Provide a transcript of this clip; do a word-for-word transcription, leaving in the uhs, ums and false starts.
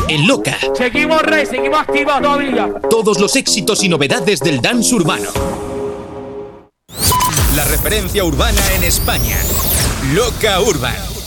en Loca. Seguimos, Rey, seguimos activos todavía. Todos los éxitos y novedades del dance urbano. La referencia urbana en España. Loca Urban.